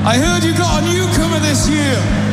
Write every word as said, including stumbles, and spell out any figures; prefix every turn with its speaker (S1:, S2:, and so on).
S1: I heard you got a newcomer this year.